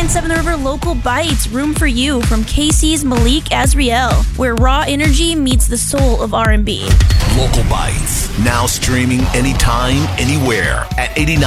89.7 The River Local Bites, Room for You from KC's Malik Azriel, where raw energy meets the soul of R&B. Local Bites, now streaming anytime, anywhere at 89.